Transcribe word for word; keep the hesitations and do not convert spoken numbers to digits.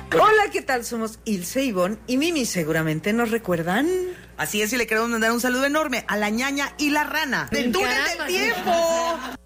Hola, ¿qué tal? Somos Ilse, Ivonne y Mimi. Seguramente nos recuerdan. Así es, y le queremos mandar un saludo enorme a la ñaña y la rana del túnel del tiempo.